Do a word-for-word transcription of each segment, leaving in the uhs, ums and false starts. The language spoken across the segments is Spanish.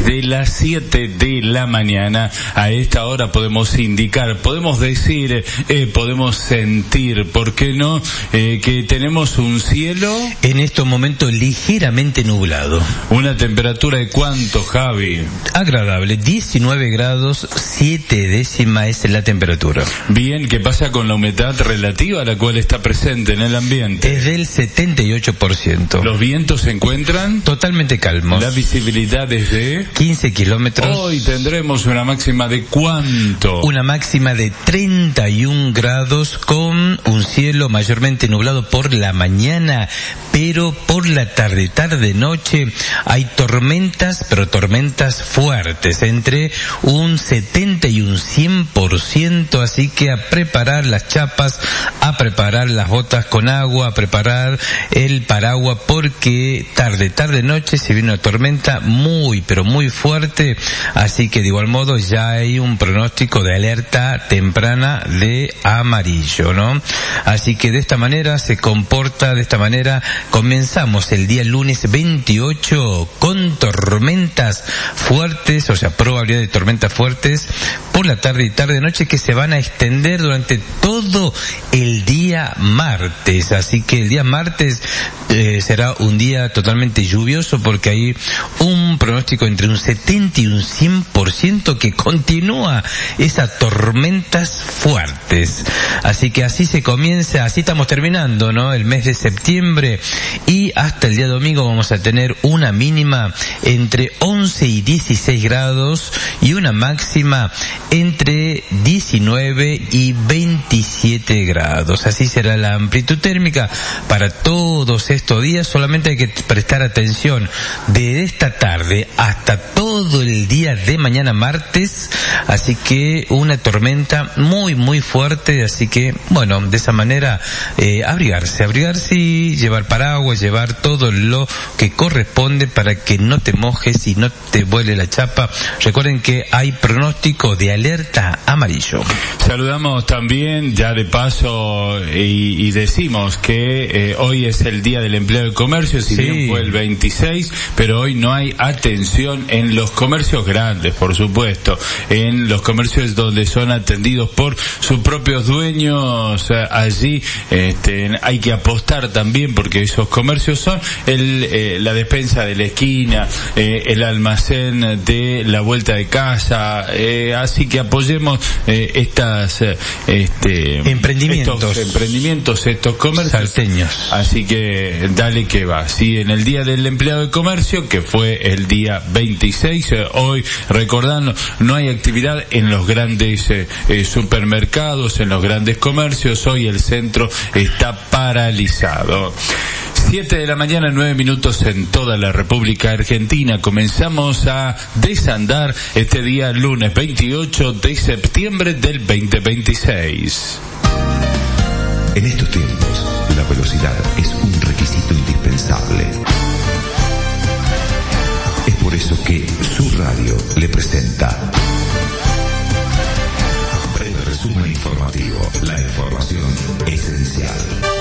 desde las siete de la mañana. A esta hora podemos indicar, podemos decir, eh, podemos sentir, ¿por qué no? Eh, que tenemos un cielo en estos momentos ligeramente nublado. Una temperatura de ¿cuánto, Javi? Agradable, diecinueve grados, siete décimas es la temperatura. Bien, ¿qué pasa con la humedad relativa a la cual está presente en el ambiente? Es del setenta y ocho por ciento. ¿Los vientos se encuentran? Totalmente calmos. La visibilidad es de quince kilómetros. Hoy tendremos una máxima de ¿cuánto? Una máxima de treinta y un grados con un cielo mayormente nublado por la mañana, pero por la tarde, tarde, noche hay tormentas, pero tormentas fuertes, entre un setenta y un cien por ciento, así que a preparar las chapas, a preparar las botas con agua, a preparar el paraguas, porque tarde, tarde, noche se viene una tormenta muy, pero muy fuerte, así que de igual modo ya hay un pronóstico de alerta temprana de amarillo, ¿no? Así que de esta manera se comporta, de esta manera comenzamos el día lunes veintiocho con tormentas fuertes, o sea, probabilidad de tormentas fuertes por la tarde y tarde noche que se van a extender durante todo el día martes, así que el día martes eh, será un día totalmente lluvioso porque hay un pronóstico entre un setenta y un cien por ciento que continúa esas tormentas fuertes, así que así se comienza, así estamos terminando, ¿no? El mes de septiembre, y hasta el día domingo vamos a tener una mínima entre once y dieciséis grados y una máxima entre diecinueve y veintisiete grados. Así será la amplitud térmica para todos estos días. Solamente hay que prestar atención de esta tarde hasta todo el día de mañana martes, así que una tormenta muy muy fuerte, así que bueno, de esa manera eh, abrigarse, abrigarse y llevar paraguas, llevar todo lo que corresponde para que no te mojes y no te vuele la chapa. Recuerden que hay pronóstico de alerta amarillo. Saludamos también ya de paso y, y decimos que eh, hoy es el Día del Empleo del Comercio, si sí. bien fue el veintiséis, pero hoy no hay atención en los comercios grandes, por supuesto, en los comercios donde son atendidos por sus propios dueños. Allí este, hay que apostar también, porque esos comercios son el, eh, la despensa de la esquina, eh, el almacén de la vuelta de casa, eh, así que apoyemos eh, estas eh, este, emprendimientos, estos emprendimientos, estos comercios salteños. Así que dale que va. Sí, en el Día del Empleado de Comercio, que fue el día veintiséis, eh, hoy recordando, no hay actividad en los grandes eh, eh, supermercados, en los grandes comercios. Hoy el centro está paralizado. Siete de la mañana, nueve minutos en toda la República Argentina. Comenzamos a desandar este día lunes veintiocho de septiembre del veinte veintiséis. En estos tiempos, la velocidad es un requisito indispensable. Es por eso que su radio le presenta breve resumen informativo, la información esencial.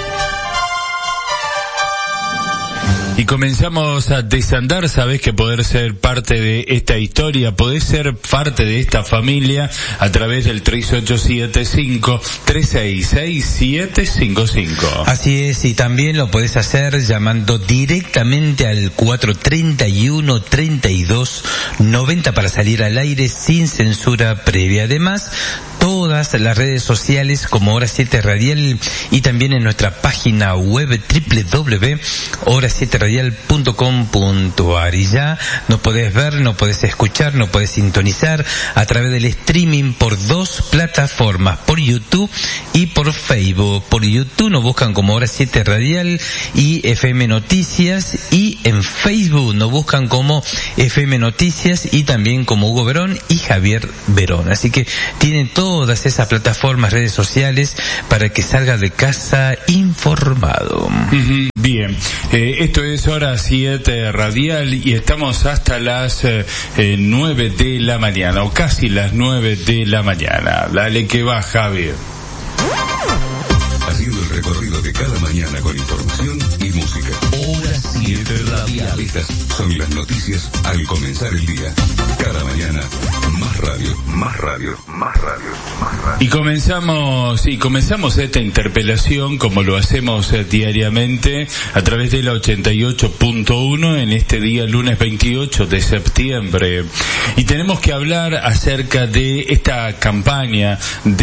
Y comenzamos a desandar. Sabés que poder ser parte de esta historia, podés ser parte de esta familia a través del tres ocho siete cinco, tres seis seis, siete cinco cinco. Así es, y también lo podés hacer llamando directamente al cuatro treinta y uno, treinta y dos, noventa para salir al aire sin censura previa. Además, todas las redes sociales como Hora siete Radial, y también en nuestra página web doble u doble u doble u punto hora siete radial punto com punto a r. Y ya nos podés ver, nos podés escuchar, nos podés sintonizar a través del streaming por dos plataformas, por YouTube y por Facebook. Por YouTube nos buscan como Hora siete Radial y F M Noticias, y en Facebook nos buscan como F M Noticias y también como Hugo Verón y Javier Verón. Así que tienen todas esas plataformas, redes sociales, para que salga de casa informado. Uh-huh. Bien, eh, esto es Hora siete Radial y estamos hasta las eh, nueve de la mañana, o casi las nueve de la mañana. Dale que va, Javier. Haciendo el recorrido de cada mañana con información y música. Hora siete Radial. Estas Son las noticias al comenzar el día. Cada mañana, más radio, más radio, más radio, más radio. Y comenzamos, y comenzamos esta interpelación como lo hacemos eh, diariamente a través de la ochenta y ocho punto uno en este día lunes veintiocho de septiembre. Y tenemos que hablar acerca de esta campaña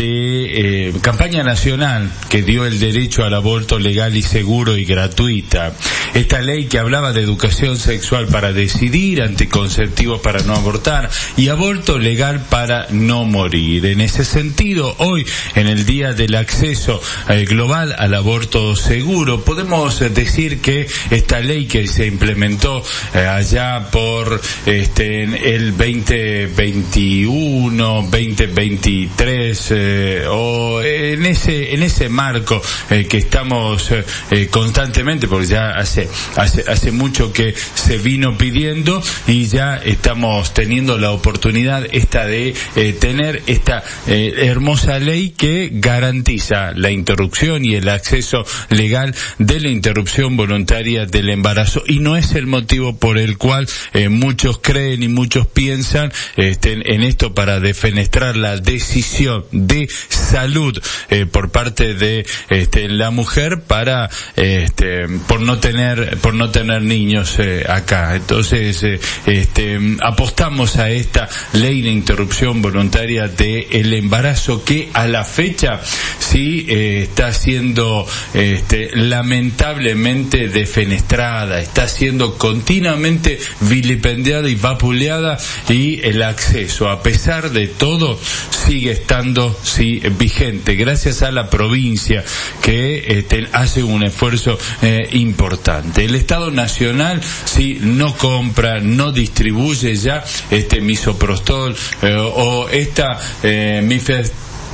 de eh, campaña nacional que dio el derecho al aborto legal y seguro y gratuita. Esta ley que hablaba de educación sexual para decidir, anticonceptivos para no abortar y aborto legal para no morir. En ese sentido, hoy, en el Día del Acceso eh, Global al Aborto Seguro, podemos eh, decir que esta ley que se implementó eh, allá por este el veinte veintiuno, veinte veintitrés eh, o en ese en ese marco eh, que estamos eh, eh, constantemente, porque ya hace hace hace mucho que se vino pidiendo y ya estamos teniendo la oportunidad esta de eh, tener esta eh, hermosa ley que garantiza la interrupción y el acceso legal de la interrupción voluntaria del embarazo, y no es el motivo por el cual eh, muchos creen y muchos piensan este, en esto para defenestrar la decisión de salud eh, por parte de este, la mujer para este, por no tener por no tener niños eh, acá. Entonces eh, este, apostamos a esta ley de interrupción voluntaria del embarazo que a la fecha sí eh, está siendo este, lamentablemente defenestrada, está siendo continuamente vilipendiada y vapuleada, y el acceso, a pesar de todo, sigue estando sí vigente gracias a la provincia que este, hace un esfuerzo eh, importante. El Estado Nacional sí no compra, no distribuye ya este misoprostol eh, o esta eh, mife,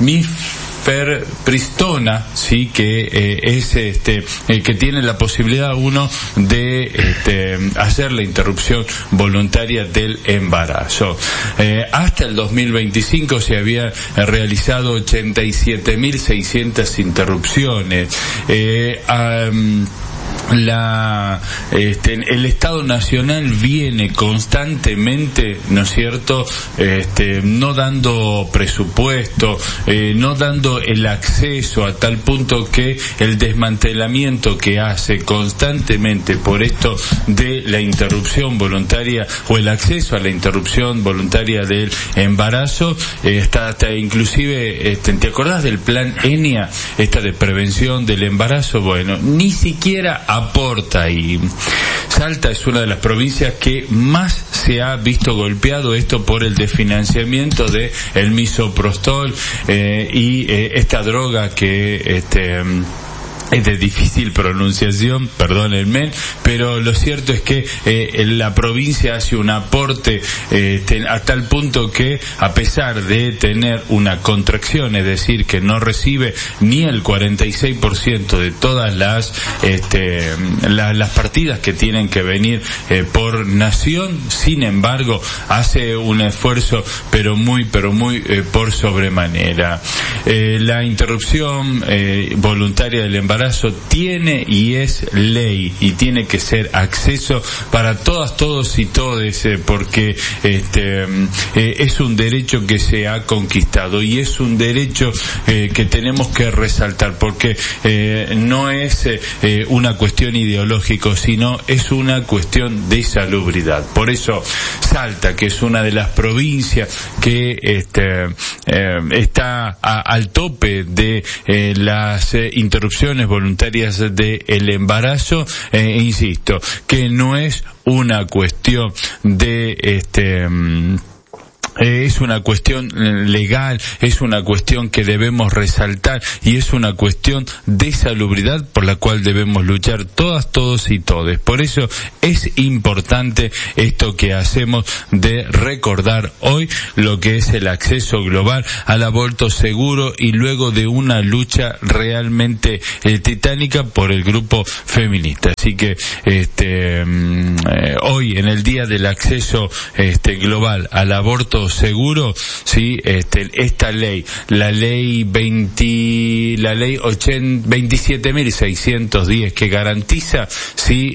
mifepristona, sí, que eh, es este eh, que tiene la posibilidad uno de este, hacer la interrupción voluntaria del embarazo. Eh, hasta el dos mil veinticinco se habían realizado ochenta y siete mil seiscientas interrupciones. Eh, um, la este, el Estado Nacional viene constantemente, ¿no es cierto?, este, no dando presupuesto, eh, no dando el acceso, a tal punto que el desmantelamiento que hace constantemente por esto de la interrupción voluntaria o el acceso a la interrupción voluntaria del embarazo eh, está hasta inclusive, este, ¿te acordás del plan ENIA, esta de prevención del embarazo? Bueno, ni siquiera aporta, y Salta es una de las provincias que más se ha visto golpeado esto por el desfinanciamiento de el misoprostol eh, y eh, esta droga que este es de difícil pronunciación, perdónenme, pero lo cierto es que eh, la provincia hace un aporte eh, ten, a tal punto que, a pesar de tener una contracción, es decir, que no recibe ni el cuarenta y seis por ciento de todas las este, la, las partidas que tienen que venir eh, por nación, sin embargo, hace un esfuerzo, pero muy, pero muy eh, por sobremanera. Eh, la interrupción eh, voluntaria del embarazo tiene y es ley, y tiene que ser acceso para todas, todos y todes, eh, porque este eh, es un derecho que se ha conquistado, y es un derecho eh, que tenemos que resaltar, porque eh, no es eh, una cuestión ideológica, sino es una cuestión de salubridad. Por eso Salta, que es una de las provincias que este eh, está a, al tope de eh, las eh, interrupciones voluntarias del embarazo, eh, insisto, que no es una cuestión de este Eh, es una cuestión legal, es una cuestión que debemos resaltar, y es una cuestión de salubridad por la cual debemos luchar todas, todos y todes. Por eso es importante esto que hacemos de recordar hoy lo que es el acceso global al aborto seguro, y luego de una lucha realmente eh, titánica por el grupo feminista. Así que este eh, hoy, en el Día del Acceso este global al aborto seguro, sí, este, esta ley, la ley veinte, la ley veintisiete mil seiscientos diez que garantiza, sí,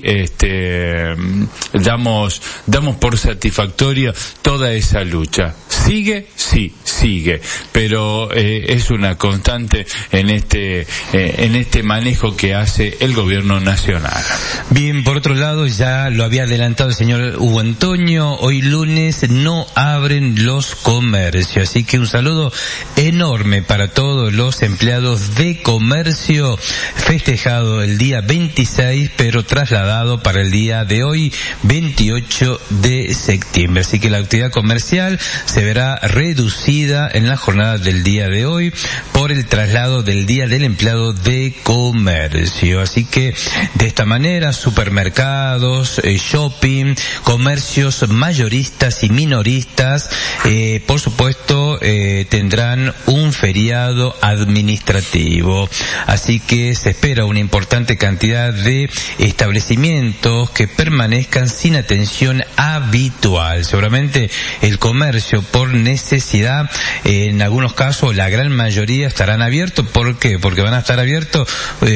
este, damos, damos por satisfactoria toda esa lucha. ¿Sigue? Sí, sigue, pero eh, es una constante en este, eh, en este manejo que hace el gobierno nacional. Bien, por otro lado, ya lo había adelantado el señor Hugo Antonio, hoy lunes no abren los comercios, así que un saludo enorme para todos los empleados de comercio, festejado el día veintiséis, pero trasladado para el día de hoy, veintiocho de septiembre, así que la actividad comercial se verá reducida en la jornada del día de hoy por el traslado del Día del Empleado de Comercio, así que de esta manera supermercados, eh, shopping, comercios mayoristas y minoristas, eh, por supuesto eh, tendrán un feriado administrativo, así que se espera una importante cantidad de establecimientos que permanezcan sin atención habitual. Seguramente el comercio por necesidad, eh, en algunos casos la gran mayoría estarán abiertos. ¿Por qué? Porque van a estar abiertos,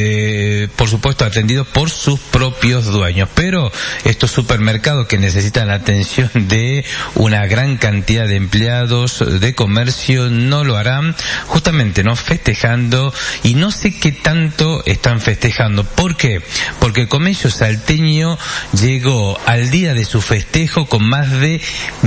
eh, por supuesto atendidos por sus propios dueños, pero estos supermercados que necesitan la atención de una gran cantidad de empleados de comercio no lo harán, justamente no festejando, y no sé qué tanto están festejando. ¿Por qué? Porque el comercio salteño llegó al día de su festejo con más de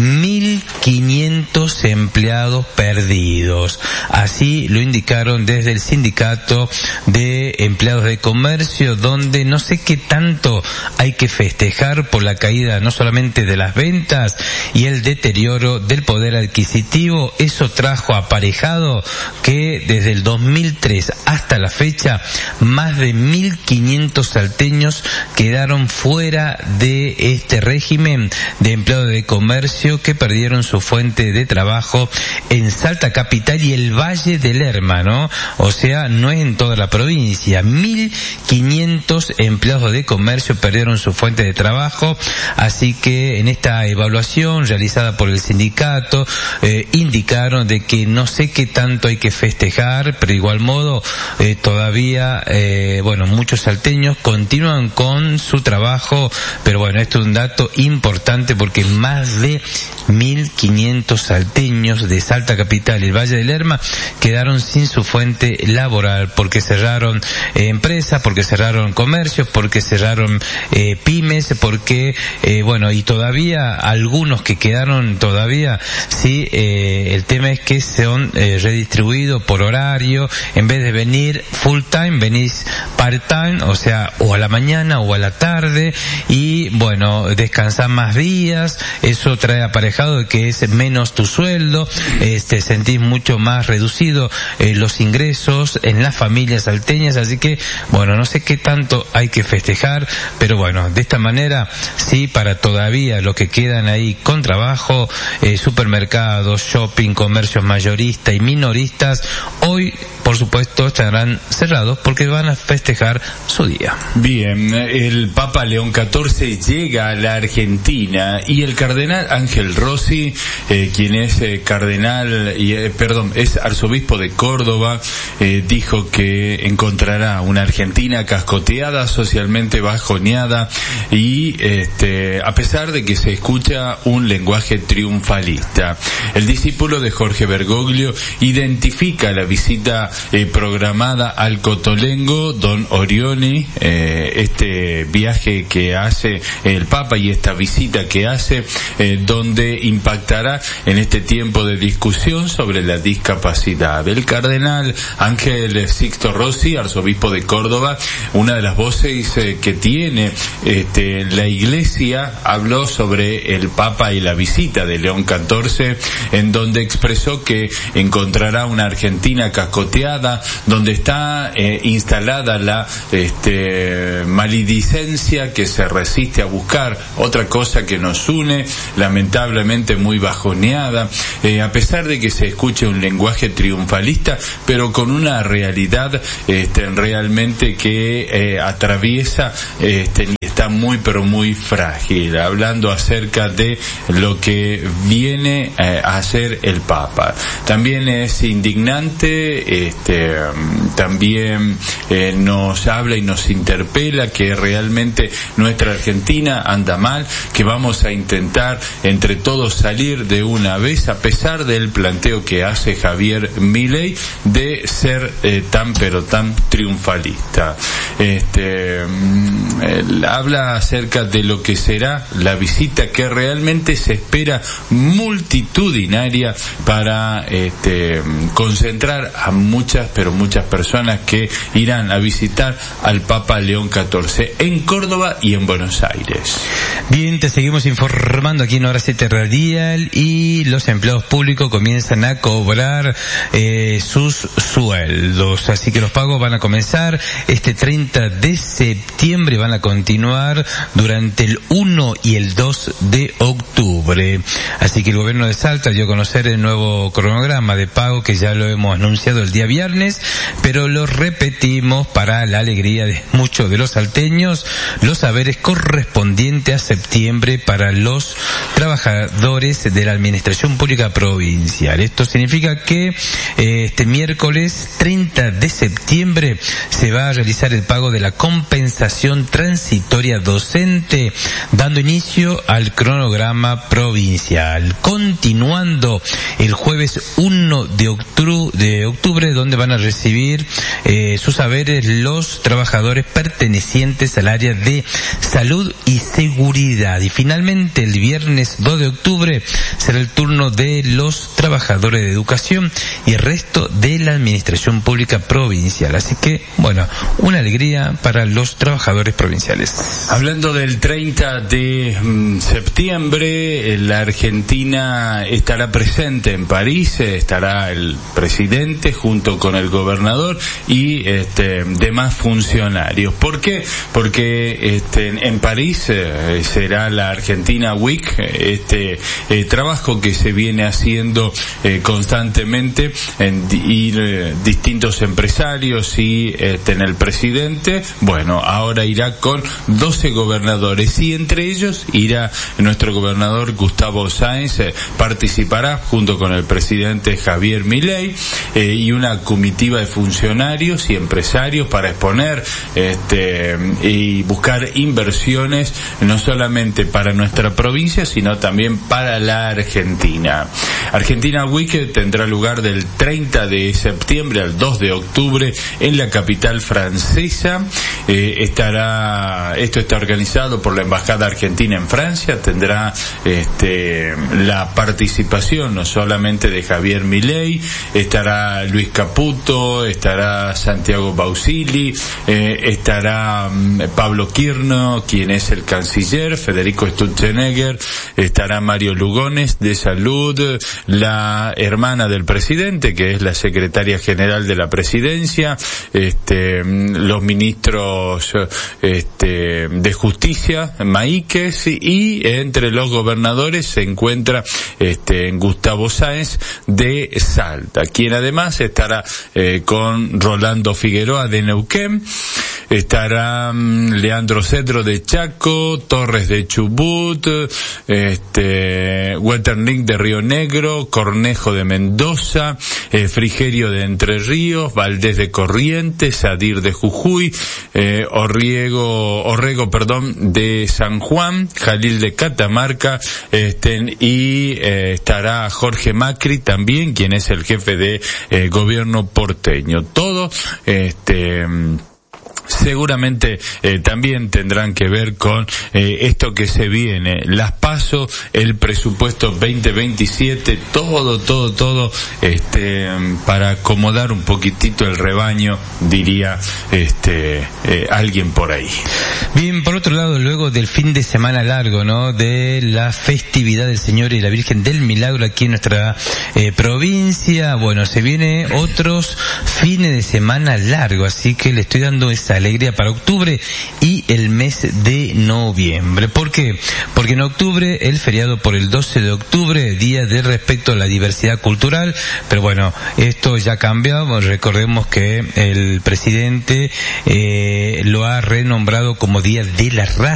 mil quinientos empleados perdidos. Así lo indicaron desde el sindicato de empleados de comercio, donde no sé qué tanto hay que festejar por la caída no solamente de las ventas y el deterioro del poder adquisitivo. Eso trajo aparejado que desde el dos mil tres hasta la fecha más de mil quinientos salteños quedaron fuera de este régimen de empleados de comercio, que perdieron su fuente de trabajo en Salta capital y el Valle del Lerma, ¿no? O sea, no es en toda la provincia. mil quinientos empleados de comercio perdieron su fuente de trabajo, así que en esta evaluación realizada por el sindicato eh, indicaron de que no sé qué tanto hay que festejar, pero de igual modo eh, todavía eh, bueno, muchos salteños continúan con su trabajo, pero bueno, esto es un dato importante porque más de mil quinientos salteños de Salta capital y el Valle del Lerma quedaron sin su fuente laboral porque cerraron eh, empresas, porque cerraron comercios, porque cerraron eh, pymes, porque eh, bueno, y todavía algunos que quedaron todavía, sí, eh, el tema es que son eh, redistribuidos por horario, en vez de venir full time, venís part time, o sea, o a la mañana o a la tarde, y bueno, descansar más días, eso trae aparejado de que es menos tu sueldo, este, sentís mucho más reducido eh, los ingresos en las familias salteñas, así que bueno, no sé qué tanto hay que festejar, pero bueno, de esta manera sí, para todavía los que quedan ahí con trabajo, eh, supermercados, shopping, comercios mayoristas y minoristas, hoy por supuesto estarán cerrados porque van a festejar su día. Bien, el Papa León catorce llega a la Argentina y el cardenal Ángel Rossi, eh, quien es eh, cardenal y eh, perdón, es arzobispo de Córdoba, eh, dijo que encontrará una Argentina cascoteada, socialmente bajoneada y este, a pesar de que se escucha un lenguaje triunfalista. El discípulo de Jorge Bergoglio identifica la visita eh, programada al Cotolengo, Don Orione, eh, este viaje que hace el Papa y esta visita que hace, eh, donde impactará en este tiempo de discusión sobre la discapacidad. El cardenal Ángel Sixto Rossi, arzobispo de Córdoba, una de las voces eh, que tiene este, la Iglesia, habló sobre el Papa y la visita de León catorce, en donde expresó que encontrará una Argentina cascoteada, donde está eh, instalada la este, maledicencia que se resiste a buscar otra cosa que nos une, lamentablemente muy bajoneada, eh, a pesar de que se escuche un lenguaje triunfalista, pero con una realidad este, realmente que eh, atraviesa este, está muy pero muy frágil, hablando acerca de lo que viene eh, a hacer el Papa. También es indignante, este, también eh, nos habla y nos interpela que realmente nuestra Argentina anda mal, que vamos a intentar entre todos salir de una vez, a pesar del planteo que hace Javier Milei de ser eh, tan pero tan triunfalista. Este, él habla acerca de lo que será la visita, que realmente se espera multitudinaria para este, concentrar a muchas pero muchas personas que irán a visitar al Papa León catorce en Córdoba y en Buenos Aires. Bien, te seguimos informando aquí en Hora siete Radial, y los empleados públicos comienzan a cobrar eh, sus sueldos, así que los pagos van a comenzar este treinta de septiembre, van a continuar durante el uno y el dos de octubre. Así que el gobierno de Salta dio a conocer el nuevo cronograma de pago, que ya lo hemos anunciado el día viernes, pero lo repetimos para la alegría de muchos de los salteños: los saberes correspondientes a septiembre para los trabajadores de la Administración Pública Provincial. Esto significa que eh, este miércoles treinta de septiembre se va a realizar el pago de la compensación transitoria docente, dando inicio al cronograma provincial. Continuando el jueves uno de octubre, donde van a recibir eh, sus saberes los trabajadores pertenecientes al área de salud y seguridad. Y finalmente el viernes dos de octubre será el turno de los trabajadores de educación y el resto de la Administración Pública Provincial. Así que, bueno, una alegría para los trabajadores provinciales. Hablando del treinta de septiembre, la Argentina estará presente en París, estará el presidente junto con el gobernador y este, demás funcionarios. ¿Por qué? Porque este, en París eh, será la Argentina Week, este eh, trabajo que se viene haciendo eh, constantemente en ir eh, distintos empresarios y este, en el presidente. Bueno, ahora irá con doce gobernadores y entre ellos irá nuestro gobernador Gustavo Sáenz, eh, participará junto con el presidente Javier Milei eh, y una comitiva de funcionarios y empresarios para exponer este y buscar inversiones no solamente para nuestra provincia, sino también para la Argentina. Argentina Week tendrá lugar del treinta de septiembre al dos de octubre en la capital francesa. Eh, estará, esto está organizado por la Embajada Argentina en Francia. Tendrá este, la participación no solamente de Javier Milei, estará Luis Caputo, estará Santiago Bausili, eh, estará um, Pablo Kirno, quien es el canciller, Federico Sturzenegger, estará Mario Lugones de Salud, la hermana del presidente, que es la secretaria general de la presidencia, este, los ministros este, de justicia, Maíquez, y entre los gobernadores se encuentra este, Gustavo Sáenz de Salta, quien además estará eh, con Rolando Figueroa de Neuquén, estará um, Leandro Cedro de Chaco, Torres de Chubut, este, Wetterling de Río Negro, Cornejo de Mendoza, eh, Frigerio de Entre Ríos, Valdés de Corrientes, Sadir de Jujuy, eh, Orriego, Orrego, perdón, de San Juan, Jalil de Catamarca, este, y eh, estará Jorge Macri también, quien es el jefe de eh, gobierno porteño. Todo, este, seguramente eh, también tendrán que ver con eh, esto que se viene, las PASO, el presupuesto veinte veintisiete, todo, todo, todo, este, para acomodar un poquitito el rebaño, diría este eh, alguien por ahí. Bien, por otro lado, luego del fin de semana largo, ¿no?, de la festividad del Señor y la Virgen del Milagro aquí en nuestra eh, provincia, bueno, se viene otros fines de semana largo, así que le estoy dando esa alegría para octubre y el mes de noviembre. ¿Por qué? Porque en octubre el feriado por el doce de octubre, día de respeto a la diversidad cultural, pero bueno, esto ya cambia. Recordemos que el presidente eh, lo ha renombrado como Día de la Raza.